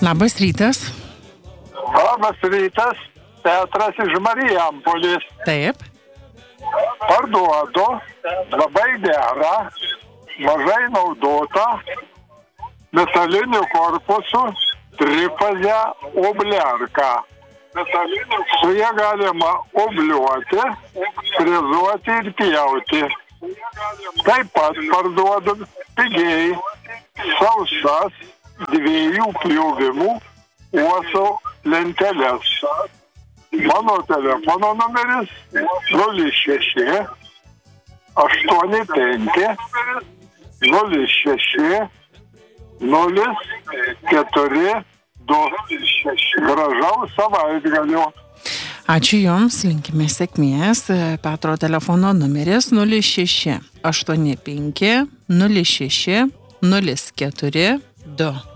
Labas rytas. Labas rytas, Petras iš Marijampolės. Taip. Parduodu labai gerą, mažai naudotą metalinių korpusų trifazę obliarką. Su ja galima obliuoti, frezuoti ir pjauti. Taip pat parduodu pigiai sausas 2 pjovimų uosio lenteles. Mano telefono numeris 06 85 06 04 2. Gražaus savaitgalio. Ačiū Jums, linkime sėkmės. Petro telefono numeris 06 85 06 04 2.